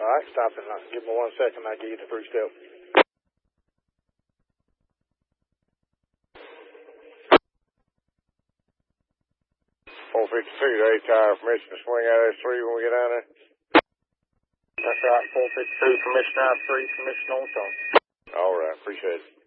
All right, stop it. Give me 1 second. I'll give you the first step. 452, the 8 tire, permission to swing out of S3 when we get down there? That's right, 452, permission out 3, permission on top. All right, appreciate it.